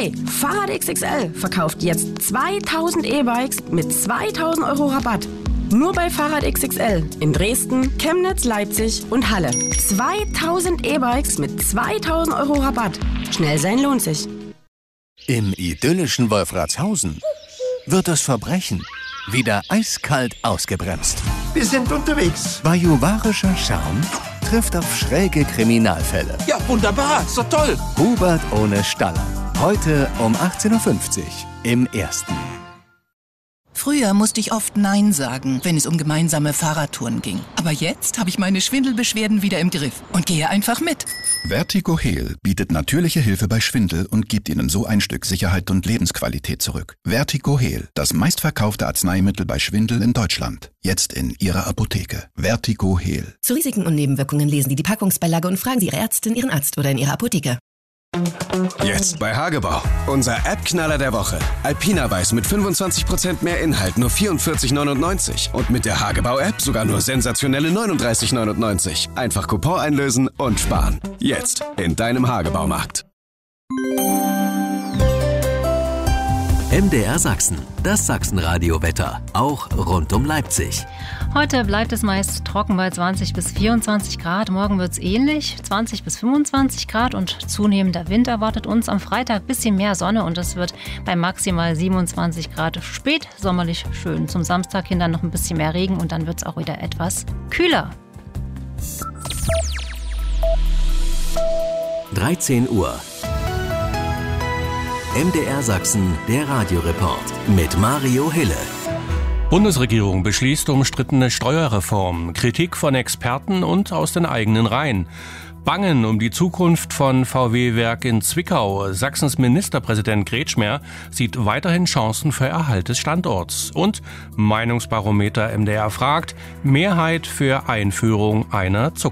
Hey, Fahrrad XXL verkauft jetzt 2000 E-Bikes mit 2000 Euro Rabatt. Nur bei Fahrrad XXL in Dresden, Chemnitz, Leipzig und Halle. 2000 E-Bikes mit 2000 Euro Rabatt. Schnell sein lohnt sich. Im idyllischen Wolfratshausen wird das Verbrechen wieder eiskalt ausgebremst. Wir sind unterwegs. Bajuwarischer Charme trifft auf schräge Kriminalfälle. Ja, wunderbar, so toll. Hubert ohne Staller. Heute um 18.50 Uhr im Ersten. Früher musste ich oft Nein sagen, wenn es um gemeinsame Fahrradtouren ging. Aber jetzt habe ich meine Schwindelbeschwerden wieder im Griff und gehe einfach mit. VertigoHeal bietet natürliche Hilfe bei Schwindel und gibt Ihnen so ein Stück Sicherheit und Lebensqualität zurück. VertigoHeal, das meistverkaufte Arzneimittel bei Schwindel in Deutschland. Jetzt in Ihrer Apotheke. VertigoHeal. Zu Risiken und Nebenwirkungen lesen Sie die Packungsbeilage und fragen Sie Ihre Ärztin, Ihren Arzt oder in Ihrer Apotheke. Jetzt bei Hagebau. Unser App-Knaller der Woche. Alpina Weiß mit 25% mehr Inhalt, nur 44,99. Und mit der Hagebau-App sogar nur sensationelle 39,99. Einfach Coupon einlösen und sparen. Jetzt in deinem Hagebaumarkt. MDR Sachsen, das Sachsenradio-Wetter, auch rund um Leipzig. Heute bleibt es meist trocken bei 20 bis 24 Grad. Morgen wird es ähnlich, 20 bis 25 Grad und zunehmender Wind erwartet uns. Am Freitag ein bisschen mehr Sonne und es wird bei maximal 27 Grad spät sommerlich schön. Zum Samstag hin dann noch ein bisschen mehr Regen und dann wird es auch wieder etwas kühler. 13 Uhr. MDR Sachsen, der Radioreport mit Mario Hille. Bundesregierung beschließt umstrittene Steuerreform, Kritik von Experten und aus den eigenen Reihen. Bangen um die Zukunft von VW-Werk in Zwickau. Sachsens Ministerpräsident Kretschmer sieht weiterhin Chancen für Erhalt des Standorts. Und Meinungsbarometer MDR fragt, Mehrheit für Einführung einer Zuckersteuer.